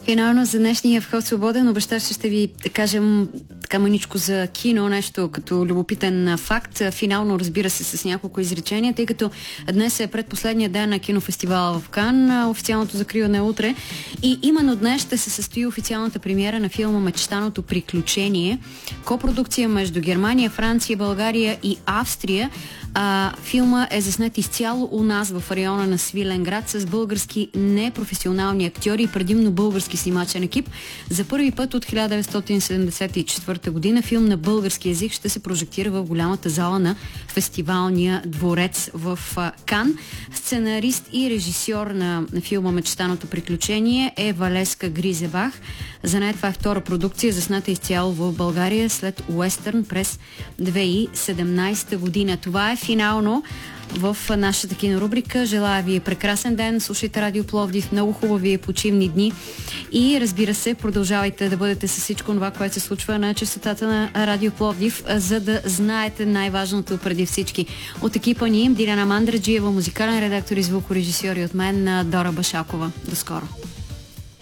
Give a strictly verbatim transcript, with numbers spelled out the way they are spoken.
Финално за днешния вход свободен обещах, че ще ви кажем така маничко за кино, нещо като любопитен факт. Финално, разбира се, с няколко изречения, тъй като днес е предпоследния ден на кинофестивала в Кан. Официалното закриване е утре. И именно днес ще се състои официалната премиера на филма Мечтаното приключение. Копродукция между Германия, Франция, България и Австрия. А, филма е заснет изцяло у нас в района на Свиленград с български непрофесионални актьори и предимно български снимачен екип. За първи път от хиляда деветстотин седемдесет и четвърта година филм на български език ще се прожектира в голямата зала на фестивалния дворец в а, Кан. Сценарист и режисьор на, на филма Мечтаното приключение е Валеска Гризебах. За нея това е втора продукция, засната изцяло в България след Уестърн през две хиляди и седемнадесета година. Това е финално в нашата кинорубрика. Желая ви прекрасен ден, слушайте Радио Пловдив, много хубави почивни дни и разбира се, продължавайте да бъдете с всичко това, което се случва на честотата на Радио Пловдив, за да знаете най-важното преди всички. От екипа ни Диляна Мандраджиева, музикален редактор и звукорежисьор, и от мен Дора Башакова. До скоро!